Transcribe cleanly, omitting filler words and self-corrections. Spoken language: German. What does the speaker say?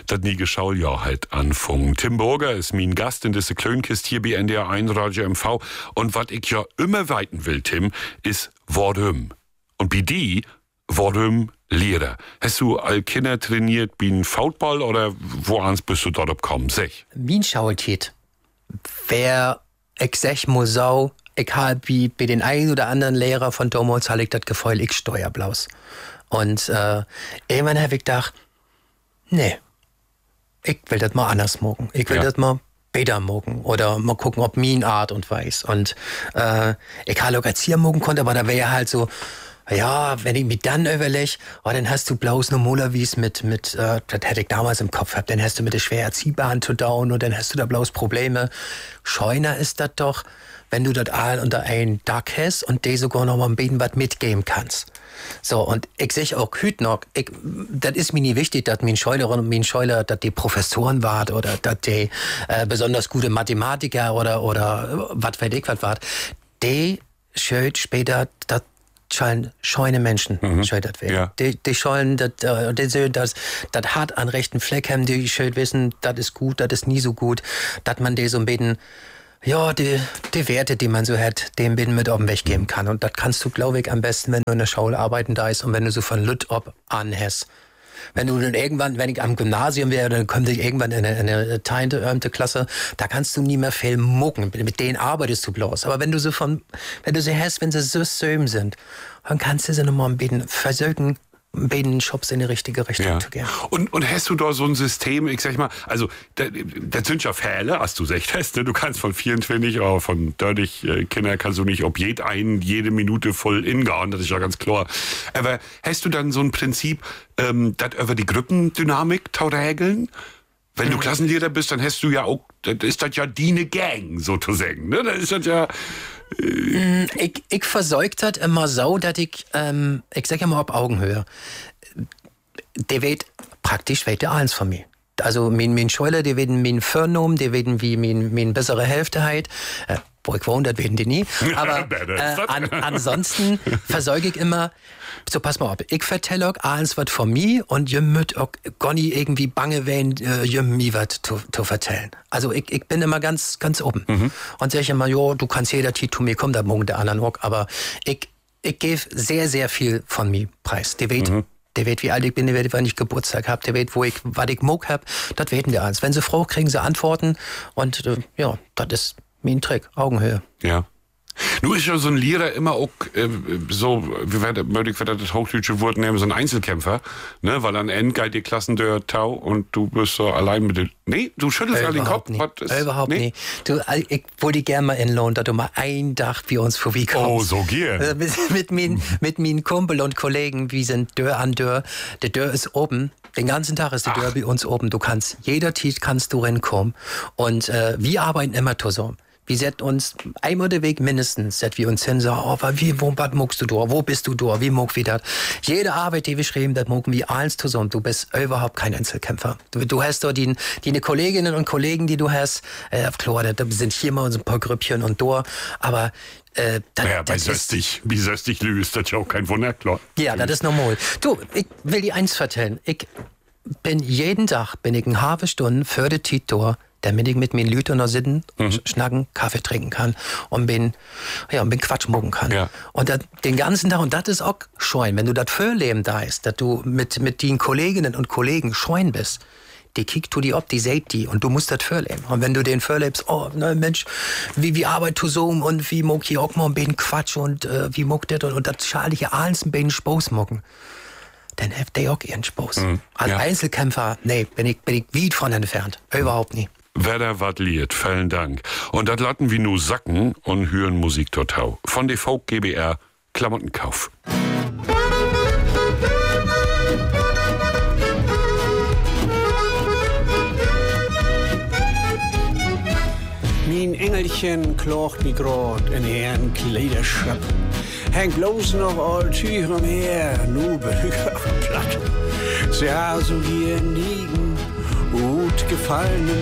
das nie Schuljahr halt anfangen. Tim Burger ist mein Gast in dieser Klönkist hier bei NDR 1 Radio MV. Und was ich ja immer weiten will, Tim, ist warum. Und bei die, warum Lehrer. Hast du all Kinder trainiert wie ein Football oder woans bist du dort abgekommen? Sag. Wie ein Schauetät. Wer ich sag muss so, ich hab wie bei den einen oder anderen Lehrer von damals hab ich das Gefühl, ich steuerblaus. Und irgendwann hab ich gedacht, nee, ich will das mal anders machen. Ich will das mal besser machen oder mal gucken, ob mein Art und Weise. Und ich habe auch Erzieher machen konnte, aber da wäre halt so, ja, wenn ich mich dann überlege, dann hast du bloß normalerweise mit das hätte ich damals im Kopf gehabt, dann hast du mit der schwer Erziehbaren zu down und dann hast du da bloß Probleme. Scheuner ist das doch, wenn du das all unter einen Dach hast und dir sogar noch mal ein bisschen was mitgeben kannst. So, und ich sehe auch heute noch, das ist mir nie wichtig, dass mein Scheulerin und mein Scheuler, dass die Professoren waren oder dass die besonders gute Mathematiker oder was weiß ich was waren. Die schön später, das sollen scheune Menschen scheitert werden. Ja. Die sollen das hart an rechten Fleck haben, die schön wissen, das ist gut, das ist nie so gut, dass man die so ein bisschen die Werte, die man so hat, dem bin mit auf den Weg geben kann. Und das kannst du, glaube ich, am besten, wenn du in der Schule arbeiten da ist und wenn du so von Lütt ob an hast. Wenn du dann irgendwann, wenn ich am Gymnasium wäre, dann komme ich irgendwann in eine teinte Klasse, da kannst du nie mehr viel mucken. Mit denen arbeitest du bloß. Aber wenn du sie hast, wenn sie so söm sind, dann kannst du sie nochmal ein bisschen versuchen, beiden Shops in die richtige Richtung zu gehen. Und hast du da so ein System, ich sag mal, also das sind ja Fälle, als du gesagt hast, ne? Du kannst von 24 oder von 30 Kinder kannst du nicht ob jede Minute voll ingehen, das ist ja ganz klar. Aber hast du dann so ein Prinzip, das über die Gruppendynamik regeln? Wenn du Klassenlehrer bist, dann hast du ja auch, das ist das ja die ne Gang, sozusagen, ne? Das ist das ja... Ich versorge das immer so, dass ich sag ja mal auf Augenhöhe. Der weht praktisch der eins von mir. Also mein Scheuler, die werden mein Vornamen, die werden wie mein bessere Hälfte halt. Wo ich wohne, das werden die nie. Aber ansonsten versorge ich immer, so pass mal auf, ich vertelle auch alles was von mir und ihr müsst auch gar nicht irgendwie bange werden, ihr mir was zu vertellen. Also ich bin immer ganz, ganz oben. Und sage immer, jo, du kannst jeder zu mir kommen, da morgen der anderen auch, aber ich gebe sehr, sehr viel von mir preis. Der weet, wie alt ich bin, der weet, wann ich Geburtstag hab, der weet, was ich mag hab, das weten die alles. Wenn sie froh kriegen sie Antworten und das ist mein Trick, Augenhöhe. Ja. Nun ist ja so ein Lehrer immer auch so, wie möglich wird das hochdeutsche Wort nehmen, so ein Einzelkämpfer, ne, weil am Ende geht die Klassentür tau und du bist so allein mit dem, nee, du schüttelst all den Kopf. Überhaupt nicht. Ich wollte gerne mal inlohnen, dass du mal ein Tag wie uns vorbeikommst. Oh, so gern. Mit meinen Kumpel und Kollegen, wir sind Dörr an Dörr. Der Dörr ist oben. Den ganzen Tag ist die Dörr bei uns oben. Jeder Tiet kannst du reinkommen. Und wir arbeiten immer zusammen. Wir setzen uns einmal den Weg mindestens, dass wir uns hin sagen, was magst du da, wo bist du da, wie mag wir das? Jede Arbeit, die wir schreiben, das mögen wir eins zusammen. Du bist überhaupt kein Einzelkämpfer. Du hast da die Kolleginnen und Kollegen, die du hast, klar, da sind hier mal so ein paar Grüppchen und da, aber bei Söstig löst das ja auch kein Wunder, klar. Ja, das ist normal. Du, ich will dir eins vertellen. Jeden Tag bin ich eine halbe Stunde für die Titor, damit ich mit meinen Leuten noch sitzen, schnacken, Kaffee trinken kann und bin Quatsch machen kann. Ja. Und den ganzen Tag, und das ist auch scheuen, wenn du das Vorleben da ist, dass du mit den Kolleginnen und Kollegen scheuen bist, die kickt du die ob, die seht die und du musst das vorleben. Und wenn du den vorlebst, Mensch, wie arbeit du so und wie mag ich auch mal ein bisschen Quatsch und wie mag das und das schal ich ja alles ein bisschen Spaß machen, dann habt ihr auch ihren Spaß. Als Einzelkämpfer, nee, bin ich weit von entfernt. Überhaupt nie. Wer wat liert, vielen Dank. Und das lassen wir nur sacken und hören Musik total. Von der Folk GBR Klamottenkauf. Mein Engelchen klocht mich grad in Herrn Kleiderschrapp. Hängt bloß noch all Tücher umher, nur bin ich platt. Sie haben so hier liegen, gut gefallenen